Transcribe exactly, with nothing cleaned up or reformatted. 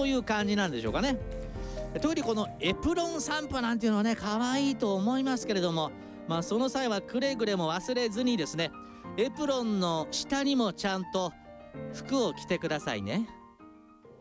そういう感じなんでしょうかね。特にこのエプロン散歩なんていうのはね可愛いと思いますけれども、まあその際はくれぐれも忘れずにですね、エプロンの下にもちゃんと服を着てくださいね。